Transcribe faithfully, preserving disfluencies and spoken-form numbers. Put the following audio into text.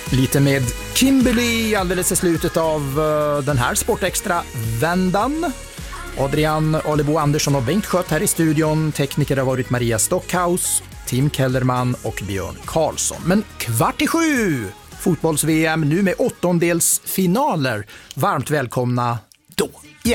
Lite med Kimberly alldeles i slutet av uh, den här Sportextra-vändan. Adrian Alebo Andersson och Bengt Skött här i studion. Tekniker har varit Maria Stockhaus, Tim Kellerman och Björn Karlsson. Men kvart i sju! Fotbolls-V M nu med åttondelsfinaler. Varmt välkomna